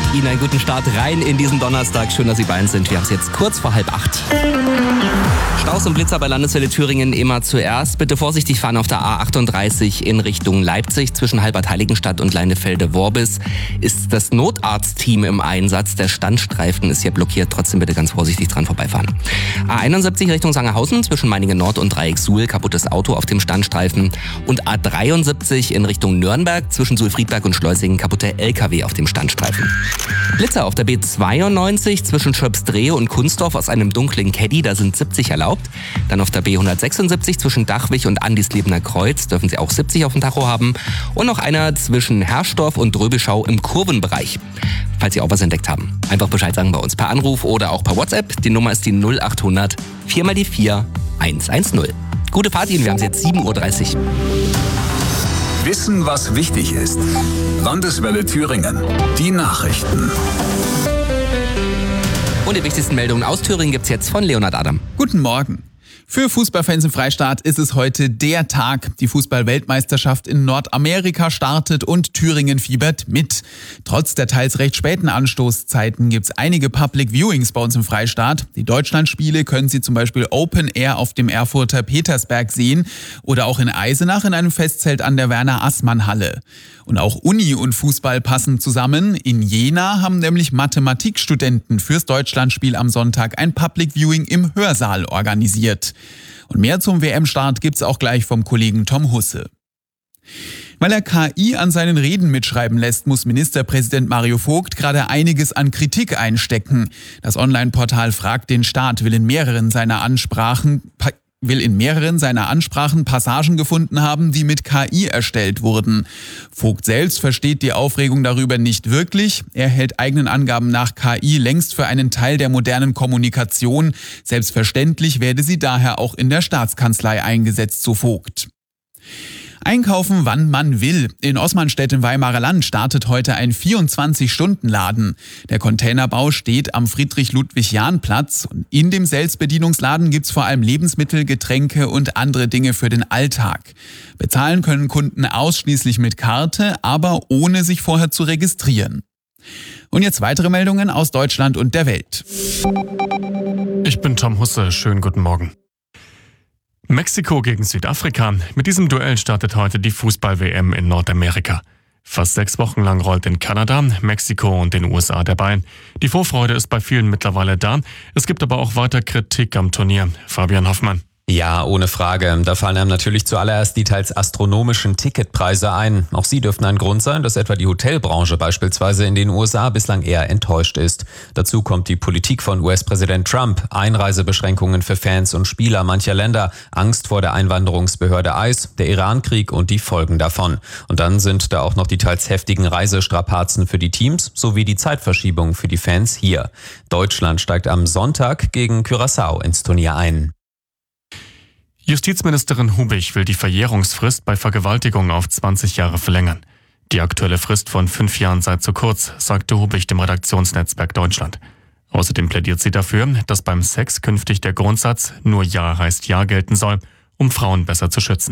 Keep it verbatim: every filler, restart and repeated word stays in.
Ihnen einen guten Start rein in diesen Donnerstag. Schön, dass Sie bei uns sind. Wir haben es jetzt kurz vor halb acht. Staus und Blitzer bei Landeswelle Thüringen immer zuerst. Bitte vorsichtig fahren auf der A achtunddreißig in Richtung Leipzig. Zwischen Halbert-Heiligenstadt und Leinefelde-Worbis ist das Notarztteam im Einsatz. Der Standstreifen ist hier blockiert. Trotzdem bitte ganz vorsichtig dran vorbeifahren. A einundsiebzig Richtung Sangerhausen zwischen Meiningen Nord und Dreieck Suhl. Kaputtes Auto auf dem Standstreifen. Und A dreiundsiebzig in Richtung Nürnberg zwischen Suhl-Friedberg und Schleusingen. Kaputte L K W auf dem Standstreifen. Blitzer auf der B zweiundneunzig zwischen Schöpsdrehe und Kunstdorf aus einem dunklen Caddy. Da sind siebzig erlaubt. Dann auf der B hundertsechsundsiebzig zwischen Dachwig und Andislebener Kreuz dürfen Sie auch siebzig auf dem Tacho haben. Und noch einer zwischen Herrsdorf und Dröbeschau im Kurvenbereich. Falls Sie auch was entdeckt haben, einfach Bescheid sagen bei uns per Anruf oder auch per WhatsApp. Die Nummer ist die null achthundert vier mal die vier eins eins null. Gute Fahrt Ihnen, wir haben es jetzt sieben Uhr dreißig. Wissen, was wichtig ist. Landeswelle Thüringen. Die Nachrichten. Und die wichtigsten Meldungen aus Thüringen gibt's jetzt von Leonhard Adam. Guten Morgen. Für Fußballfans im Freistaat ist es heute der Tag. Die Fußball-Weltmeisterschaft in Nordamerika startet und Thüringen fiebert mit. Trotz der teils recht späten Anstoßzeiten gibt's einige Public Viewings bei uns im Freistaat. Die Deutschlandspiele können Sie zum Beispiel Open Air auf dem Erfurter Petersberg sehen oder auch in Eisenach in einem Festzelt an der Werner-Assmann-Halle. Und auch Uni und Fußball passen zusammen. In Jena haben nämlich Mathematikstudenten fürs Deutschlandspiel am Sonntag ein Public Viewing im Hörsaal organisiert. Und mehr zum W M-Start gibt's auch gleich vom Kollegen Tom Husse. Weil er K I an seinen Reden mitschreiben lässt, muss Ministerpräsident Mario Vogt gerade einiges an Kritik einstecken. Das Online-Portal Frag den Staat will in mehreren seiner Ansprachen will in mehreren seiner Ansprachen Passagen gefunden haben, die mit K I erstellt wurden. Vogt selbst versteht die Aufregung darüber nicht wirklich. Er hält eigenen Angaben nach K I längst für einen Teil der modernen Kommunikation. Selbstverständlich werde sie daher auch in der Staatskanzlei eingesetzt, so Vogt. Einkaufen, wann man will. In Osmanstedt im Weimarer Land startet heute ein vierundzwanzig-Stunden-Laden. Der Containerbau steht am Friedrich-Ludwig-Jahn-Platz. In dem Selbstbedienungsladen gibt's vor allem Lebensmittel, Getränke und andere Dinge für den Alltag. Bezahlen können Kunden ausschließlich mit Karte, aber ohne sich vorher zu registrieren. Und jetzt weitere Meldungen aus Deutschland und der Welt. Ich bin Tom Husse, schönen guten Morgen. Mexiko gegen Südafrika. Mit diesem Duell startet heute die Fußball-W M in Nordamerika. Fast sechs Wochen lang rollt in Kanada, Mexiko und den U S A der Ball. Die Vorfreude ist bei vielen mittlerweile da. Es gibt aber auch weiter Kritik am Turnier. Fabian Hoffmann. Ja, ohne Frage. Da fallen einem natürlich zuallererst die teils astronomischen Ticketpreise ein. Auch sie dürften ein Grund sein, dass etwa die Hotelbranche beispielsweise in den U S A bislang eher enttäuscht ist. Dazu kommt die Politik von U S-Präsident Trump, Einreisebeschränkungen für Fans und Spieler mancher Länder, Angst vor der Einwanderungsbehörde I C E, der Iran-Krieg und die Folgen davon. Und dann sind da auch noch die teils heftigen Reisestrapazen für die Teams sowie die Zeitverschiebung für die Fans hier. Deutschland steigt am Sonntag gegen Curaçao ins Turnier ein. Justizministerin Hubich will die Verjährungsfrist bei Vergewaltigung auf zwanzig Jahre verlängern. Die aktuelle Frist von fünf Jahren sei zu kurz, sagte Hubich dem Redaktionsnetzwerk Deutschland. Außerdem plädiert sie dafür, dass beim Sex künftig der Grundsatz nur Ja heißt Ja gelten soll, um Frauen besser zu schützen.